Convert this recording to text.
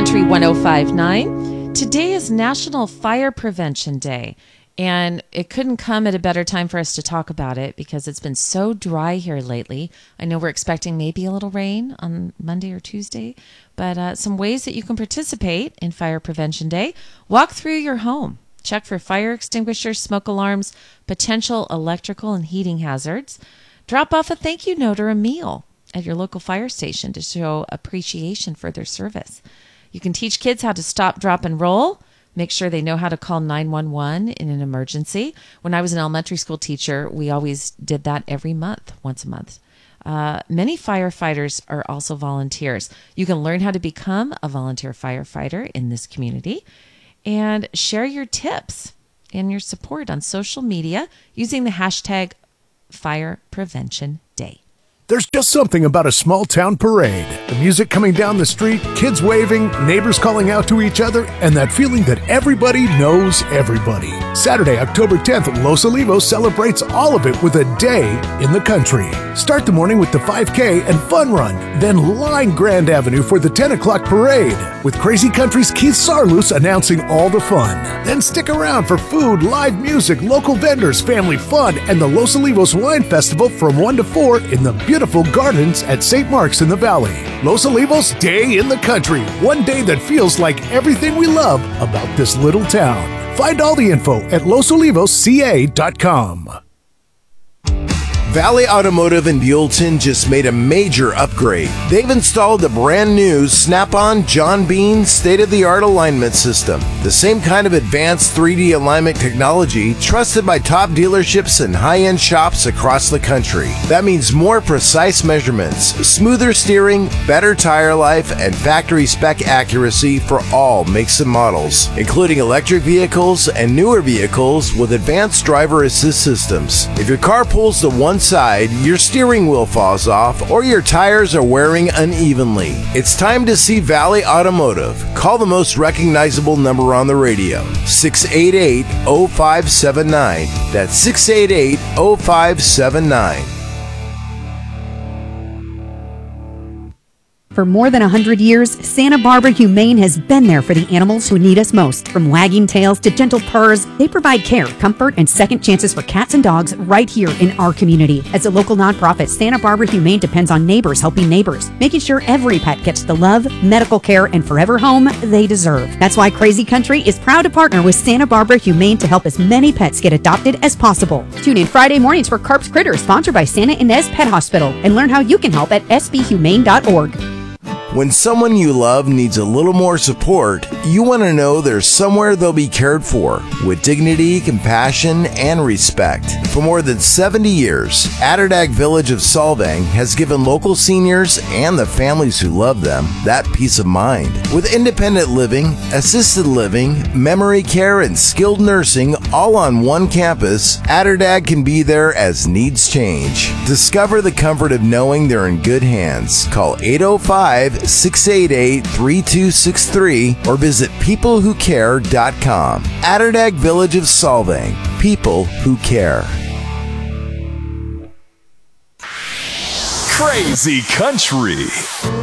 Country 105.9. Today is National Fire Prevention Day, and it couldn't come at a better time for us to talk about it because it's been so dry here lately. I know we're expecting maybe a little rain on Monday or Tuesday, but some ways that you can participate in Fire Prevention Day. Walk through your home. Check for fire extinguishers, smoke alarms, potential electrical and heating hazards. Drop off a thank you note or a meal at your local fire station to show appreciation for their service. You can teach kids how to stop, drop, and roll. Make sure they know how to call 911 in an emergency. When I was an elementary school teacher, we always did that every month, once a month. Many firefighters are also volunteers. You can learn how to become a volunteer firefighter in this community and share your tips and your support on social media using the hashtag Fire Prevention Day. There's just something about a small town parade. The music coming down the street, kids waving, neighbors calling out to each other, and that feeling that everybody knows everybody. Saturday, October 10th, Los Olivos celebrates all of it with a day in the country. Start the morning with the 5K and fun run, then line Grand Avenue for the 10 o'clock parade, with Crazy Country's Keith Sarloos announcing all the fun. Then stick around for food, live music, local vendors, family fun, and the Los Olivos Wine Festival from 1 to 4 in the beautiful gardens at St. Mark's in the Valley. Los Olivos Day in the Country. One day that feels like everything we love about this little town. Find all the info at losolivosca.com. Valley Automotive in Buellton just made a major upgrade. They've installed the brand new Snap-on John Bean state-of-the-art alignment system. The same kind of advanced 3D alignment technology trusted by top dealerships and high-end shops across the country. That means more precise measurements, smoother steering, better tire life, and factory spec accuracy for all makes and models, including electric vehicles and newer vehicles with advanced driver assist systems. If your car pulls to one side, your steering wheel falls off, or your tires are wearing unevenly, it's time to see Valley Automotive. Call the most recognizable number on the radio, 688-0579. That's 688-0579. For more than 100 years, Santa Barbara Humane has been there for the animals who need us most. From wagging tails to gentle purrs, they provide care, comfort, and second chances for cats and dogs right here in our community. As a local nonprofit, Santa Barbara Humane depends on neighbors helping neighbors, making sure every pet gets the love, medical care, and forever home they deserve. That's why Crazy Country is proud to partner with Santa Barbara Humane to help as many pets get adopted as possible. Tune in Friday mornings for Carp's Critters, sponsored by Santa Ynez Pet Hospital, and learn how you can help at sbhumane.org. When someone you love needs a little more support, you want to know there's somewhere they'll be cared for with dignity, compassion, and respect. For more than 70 years, Atterdag Village of Solvang has given local seniors and the families who love them that peace of mind. With independent living, assisted living, memory care, and skilled nursing all on one campus, Atterdag can be there as needs change. Discover the comfort of knowing they're in good hands. Call 805-688-3263 or visit peoplewhocare.com. Atterdag Village of Solvang. People who care. Crazy Country.